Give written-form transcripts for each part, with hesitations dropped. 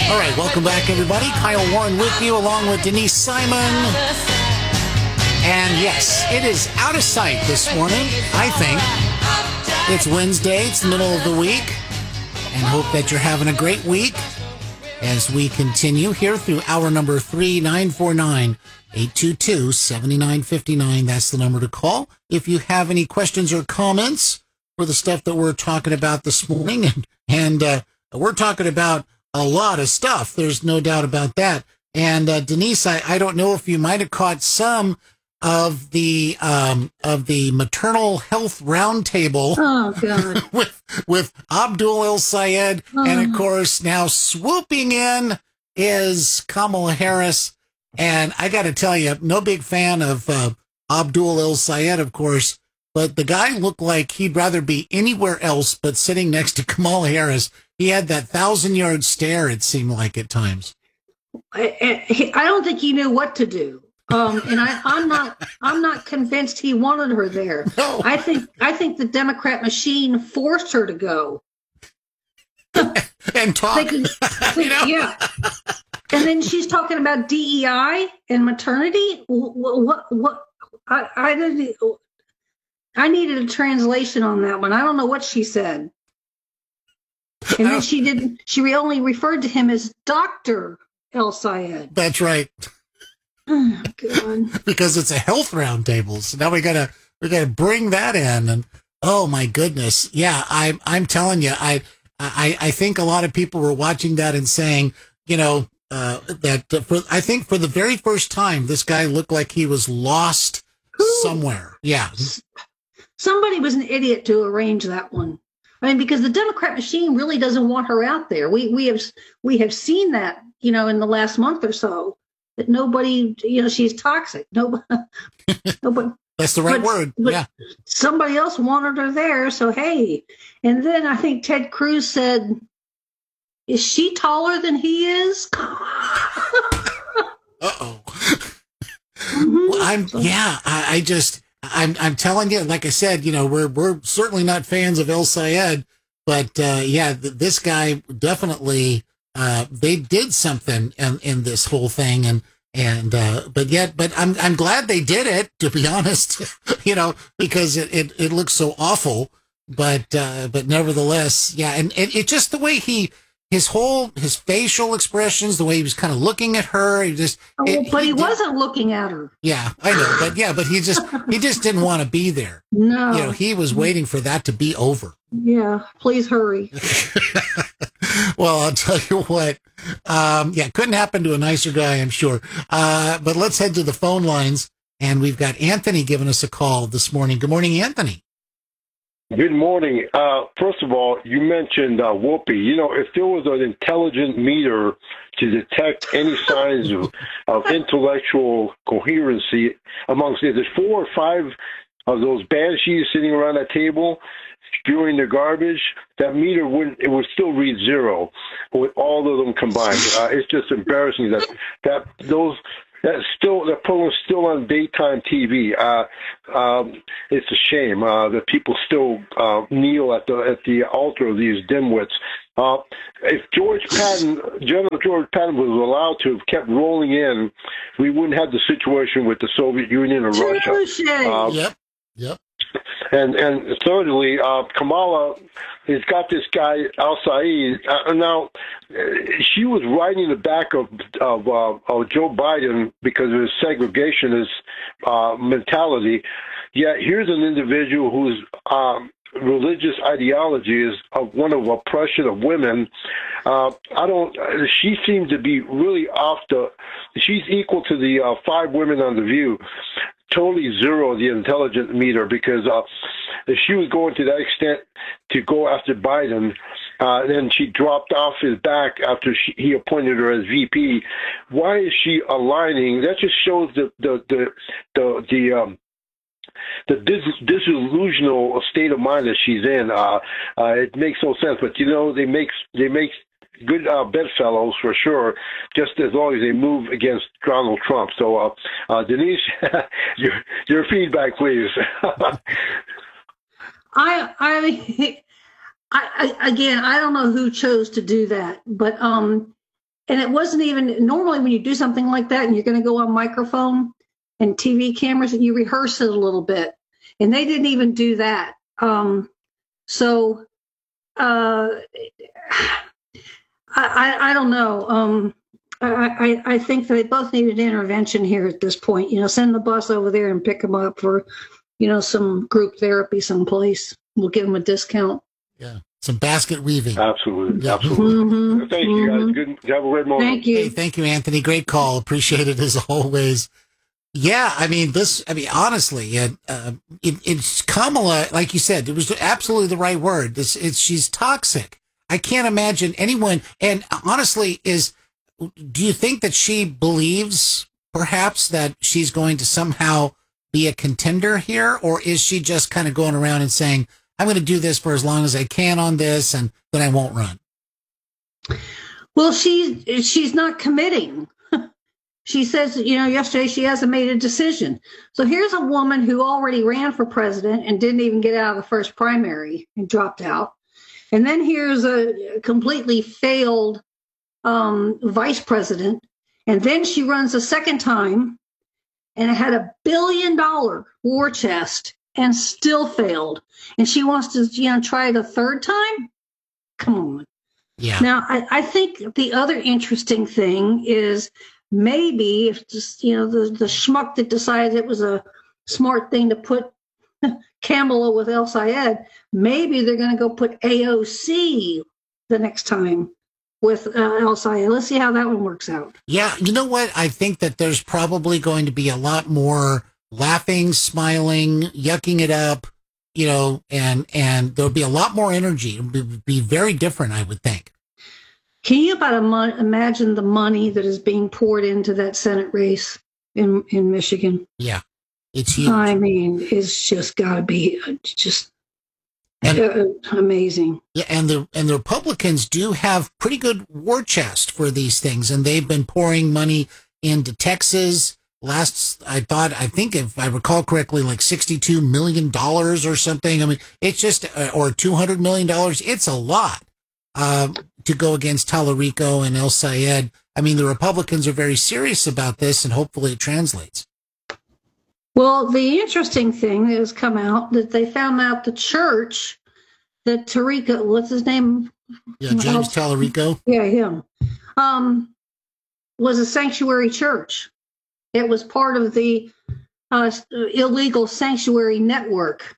All right, welcome back, everybody. Kyle Warren with you, along with Denise Simon. And yes, it is out of sight this morning, I think. It's Wednesday, it's the middle of the week, and hope that you're having a great week as we continue here through hour number 3, 949-822-7959. That's the number to call. If you have any questions or comments for the stuff that we're talking about this morning, and we're talking about a lot of stuff. There's no doubt about that. And Denise, I don't know if you might have caught some of the maternal health roundtable. Oh God! with Abdul El Sayed, and of course now swooping in is Kamala Harris. And I got to tell you, no big fan of Abdul El Sayed, of course, but the guy looked like he'd rather be anywhere else but sitting next to Kamala Harris. He had that 1,000-yard stare, it seemed like at times. I don't think he knew what to do. And I'm not convinced he wanted her there. No. I think the Democrat machine forced her to go. And talk. Yeah. And then she's talking about DEI and maternity. What? I didn't. I needed a translation on that one. I don't know what she said. And then she didn't. She only referred to him as Dr. El Sayed. That's right. Oh, God. Because it's a health roundtable, so now we gotta bring that in, and oh my goodness, yeah, I'm telling you, I think a lot of people were watching that and saying, that I think for the very first time, this guy looked like he was lost somewhere. Yeah, somebody was an idiot to arrange that one. I mean, because the Democrat machine really doesn't want her out there. We have seen that, in the last month or so, that nobody, she's toxic. Nobody. That's the right word. Yeah. Somebody else wanted her there, so hey. And then I think Ted Cruz said, "Is she taller than he is?" Uh-oh. Well, I'm telling you, like I said, we're certainly not fans of El Sayed, but this guy definitely, they did something in this whole thing, but I'm glad they did it, to be honest, because it looks so awful, but nevertheless, yeah, and it just the way his facial expressions, the way he was kind of looking at her, he wasn't looking at her. Yeah, I know, but he just didn't want to be there. No, he was waiting for that to be over. Yeah, please hurry. Well, I'll tell you what. Couldn't happen to a nicer guy, I'm sure. But let's head to the phone lines, and we've got Anthony giving us a call this morning. Good morning, Anthony. Good morning. First of all, you mentioned Whoopi. If there was an intelligent meter to detect any signs of intellectual coherency amongst there's 4 or 5 of those banshees sitting around that table spewing the garbage, that meter would still read 0 with all of them combined. It's just embarrassing that program's still on daytime TV. It's a shame that people still kneel at the altar of these dimwits. If General George Patton was allowed to have kept rolling in, we wouldn't have the situation with the Soviet Union and Russia. Yep. And thirdly, Kamala has got this guy Al Sayed. Now, she was riding the back of Joe Biden because of his segregationist mentality. Yet here's an individual whose religious ideology is one of oppression of women. She seems to be really she's equal to the 5 women on The View. Totally 0 the intelligent meter, because if she was going to that extent to go after Biden, then she dropped off his back after he appointed her as VP. Why is she aligning? That just shows the disillusional state of mind that she's in. It makes no sense, but they make good bedfellows for sure, just as long as they move against Donald Trump. So, Denise, your feedback, please. I again, I don't know who chose to do that, but and it wasn't even normally when you do something like that and you're going to go on microphone and TV cameras and you rehearse it a little bit, and they didn't even do that. So I don't know. I think that they both needed intervention here at this point. Send the bus over there and pick them up for, some group therapy someplace. We'll give them a discount. Yeah. Some basket weaving. Absolutely. Yeah. Absolutely. Mm-hmm. Thank you, guys. Good. Have a great morning. Thank you. Hey, thank you, Anthony. Great call. Appreciate it as always. Yeah, honestly, it's Kamala, like you said, it was absolutely the right word. She's toxic. I can't imagine anyone. And honestly, do you think that she believes perhaps that she's going to somehow be a contender here? Or is she just kind of going around and saying, I'm going to do this for as long as I can on this, and then I won't run? Well, she's not committing. She says, yesterday she hasn't made a decision. So here's a woman who already ran for president and didn't even get out of the first primary and dropped out. And then here's a completely failed vice president. And then she runs a second time and had $1 billion war chest and still failed. And she wants to, try it a third time? Come on. Yeah. Now, I think the other interesting thing is maybe if just, the schmuck that decided it was a smart thing to put Kamala with El Sayed, maybe they're going to go put AOC the next time with El Sayed. Let's see how that one works out. Yeah. You know what? I think that there's probably going to be a lot more laughing, smiling, yucking it up, and there'll be a lot more energy. It'll be very different, I would think. Can you imagine the money that is being poured into that Senate race in Michigan? Yeah, it's huge. I mean, it's just got to be just amazing. Yeah, and the Republicans do have pretty good war chest for these things, and they've been pouring money into Texas. I think if I recall correctly, like $62 million or something. I mean, it's just or $200 million. It's a lot. To go against Tallarico and El Sayed. I mean, the Republicans are very serious about this, and hopefully it translates. Well, the interesting thing that has come out that they found out the church that Tarico, what's his name? Yeah, James Tallarico. Yeah, him. Was a sanctuary church. It was part of the illegal sanctuary network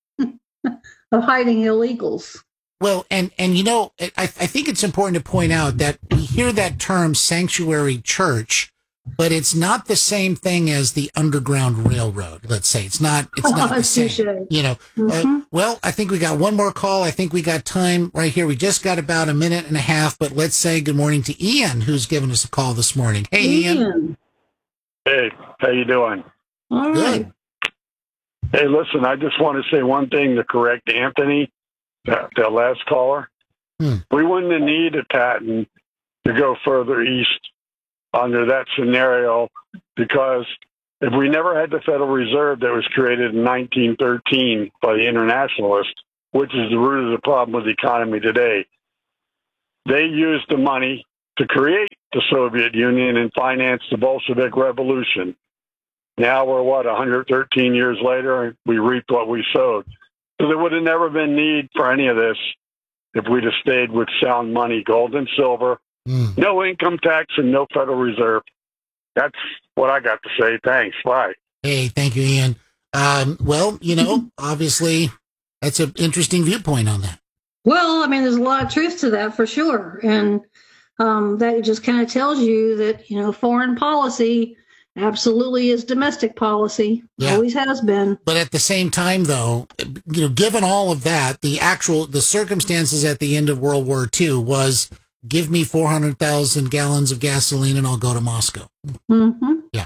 of hiding illegals. Well, and I think it's important to point out that we hear that term sanctuary church, but it's not the same thing as the Underground Railroad. Let's say it's not the same. Mm-hmm. Well, I think we got one more call. I think we got time right here. We just got about a minute and a half, but let's say good morning to Ian, who's given us a call this morning. Hey, Ian. Hey, how you doing? All right. Good. Hey, listen, I just want to say one thing to correct Anthony. That last caller, we wouldn't have needed Patton to go further east under that scenario, because if we never had the Federal Reserve that was created in 1913 by the internationalists, which is the root of the problem with the economy today, they used the money to create the Soviet Union and finance the Bolshevik Revolution. Now we're, 113 years later, we reaped what we sowed. So there would have never been need for any of this if we'd have stayed with sound money, gold and silver, no income tax, and no Federal Reserve. That's what I got to say. Thanks. Bye. Hey, thank you, Ian. Well, obviously, that's an interesting viewpoint on that. Well, I mean, there's a lot of truth to that for sure. And that just kind of tells you that, foreign policy absolutely is domestic policy. Yeah. Always has been. But at the same time, though, given all of that, the circumstances at the end of World War II was give me 400,000 gallons of gasoline and I'll go to Moscow. Mm-hmm. Yeah.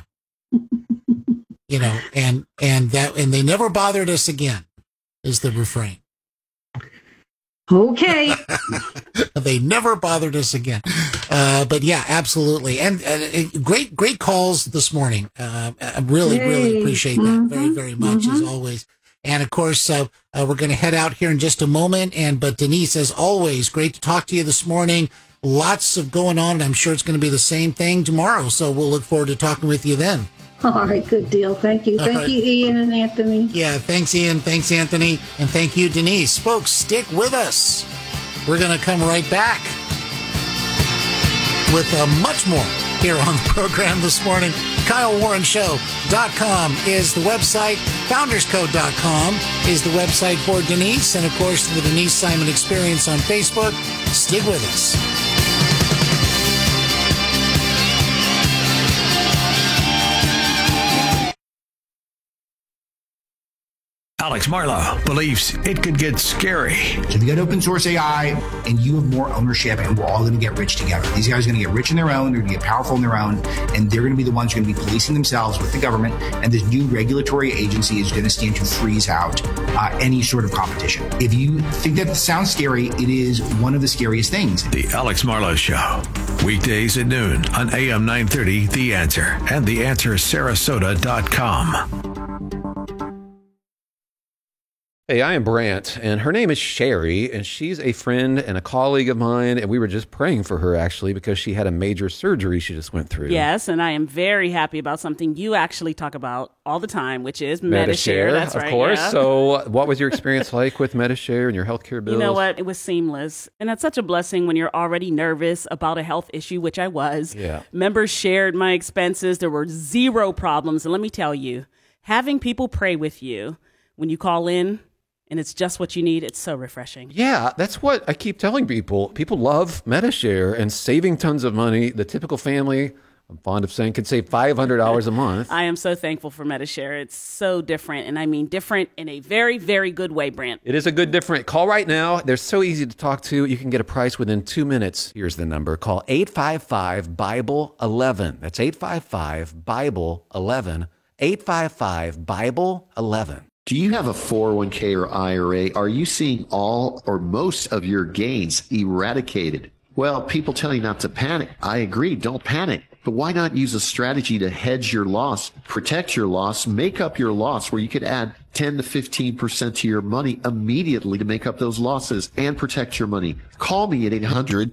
And they never bothered us again is the refrain. Okay. They never bothered us again. But yeah, absolutely. And great calls this morning. I really appreciate that very, very much as always. And of course, we're going to head out here in just a moment. But Denise, as always, great to talk to you this morning. lots of going on. And I'm sure it's going to be the same thing tomorrow. So we'll look forward to talking with you then. All right, good deal. Thank you. Thank you, Ian and Anthony. Yeah, thanks, Ian. Thanks, Anthony. And thank you, Denise. Folks, stick with us. We're going to come right back with much more here on the program this morning. KyleWarrenShow.com is the website. FoundersCode.com is the website for Denise. And, of course, the Denise Simon Experience on Facebook. Stick with us. Alex Marlow believes it could get scary. So if you got open source AI and you have more ownership and we're all going to get rich together. These guys are going to get rich in their own, they're going to get powerful in their own, and they're going to be the ones who are going to be policing themselves with the government, and this new regulatory agency is going to stand to freeze out any sort of competition. If you think that sounds scary, it is one of the scariest things. The Alex Marlow Show, weekdays at noon on AM 930, The Answer, and TheAnswerSarasota.com. Hey, I am Brant, and her name is Sherry, and she's a friend and a colleague of mine, and we were just praying for her, actually, because she had a major surgery she just went through. Yes, and I am very happy about something you actually talk about all the time, which is Medi-Share. That's right. Of course. Yeah. So what was your experience like with Medi-Share and your healthcare bills? You know what? It was seamless, and that's such a blessing when you're already nervous about a health issue, which I was. Yeah. Members shared my expenses. There were zero problems, and let me tell you, having people pray with you when you call in, and it's just what you need. It's so refreshing. Yeah, that's what I keep telling people. People love Medi-Share and saving tons of money. The typical family, I'm fond of saying, could save $500 a month. I am so thankful for Medi-Share. It's so different, and I mean different in a very, very good way, Brant. It is a good different. Call right now. They're so easy to talk to. You can get a price within 2 minutes. Here's the number. Call 855-BIBLE-11. That's 855-BIBLE-11. 855-BIBLE-11. Do you have a 401k or IRA? Are you seeing all or most of your gains eradicated? Well, people tell you not to panic. I agree, don't panic. But why not use a strategy to hedge your loss, protect your loss, make up your loss, where you could add 10 to 15% to your money immediately to make up those losses and protect your money? Call me at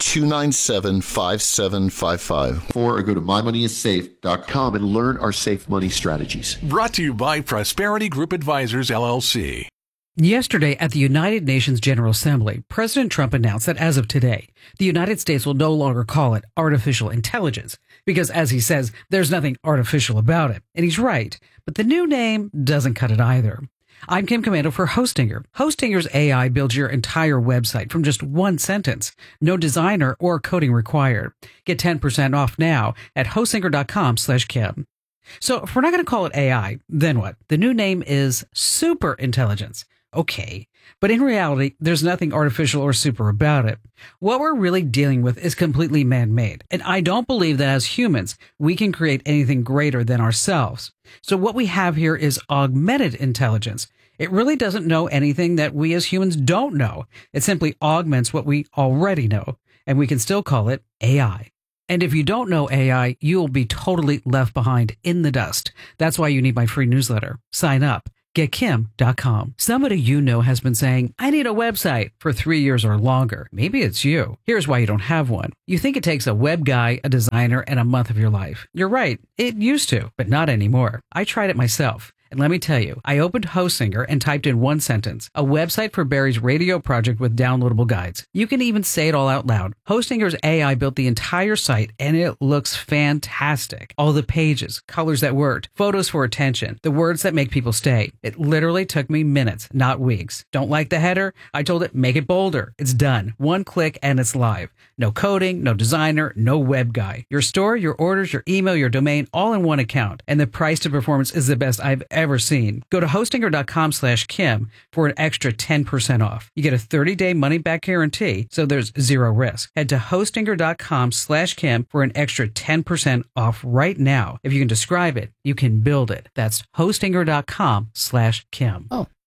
800-297-5755 or go to mymoneyissafe.com and learn our safe money strategies. Brought to you by Prosperity Group Advisors, LLC. Yesterday at the United Nations General Assembly, President Trump announced that as of today, the United States will no longer call it artificial intelligence because, as he says, there's nothing artificial about it. And he's right, but the new name doesn't cut it either. I'm Kim Komando for Hostinger. Hostinger's AI builds your entire website from just one sentence. No designer or coding required. Get 10% off now at hostinger.com/Kim. So if we're not going to call it AI, then what? The new name is super intelligence. Okay, but in reality, there's nothing artificial or super about it. What we're really dealing with is completely man-made, and I don't believe that as humans, we can create anything greater than ourselves. So what we have here is augmented intelligence. It really doesn't know anything that we as humans don't know. It simply augments what we already know, and we can still call it AI. And if you don't know AI, you will be totally left behind in the dust. That's why you need my free newsletter. Sign up. GetKim.com. Somebody you know has been saying, I need a website for 3 years or longer. Maybe it's you. Here's why you don't have one. You think it takes a web guy, a designer, and a month of your life. You're right. It used to, but not anymore. I tried it myself. And let me tell you, I opened Hostinger and typed in one sentence, a website for Barry's radio project with downloadable guides. You can even say it all out loud. Hostinger's AI built the entire site, and it looks fantastic. All the pages, colors that worked, photos for attention, the words that make people stay. It literally took me minutes, not weeks. Don't like the header? I told it, make it bolder. It's done. One click and it's live. No coding, no designer, no web guy. Your store, your orders, your email, your domain, all in one account. And the price to performance is the best I've ever seen. Go to hostinger.com/Kim for an extra 10% off. You get a 30-day money-back guarantee, so there's zero risk. Head to hostinger.com/Kim for an extra 10% off right now. If you can describe it, you can build it. That's hostinger.com/Kim. Oh,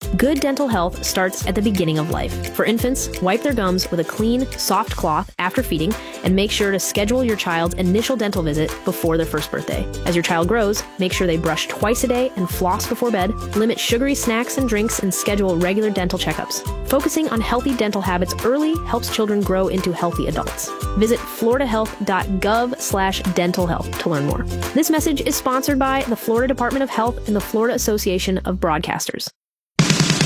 Good dental health starts at the beginning of life. For infants, wipe their gums with a clean, soft cloth after feeding, and make sure to schedule your child's initial dental visit before their first birthday. As your child grows, make sure they brush twice a day and floss before bed, limit sugary snacks and drinks, and schedule regular dental checkups. Focusing on healthy dental habits early helps children grow into healthy adults. Visit floridahealth.gov/dental health to learn more. This message is sponsored by the Florida Department of Health and the Florida Association of Broadcasters.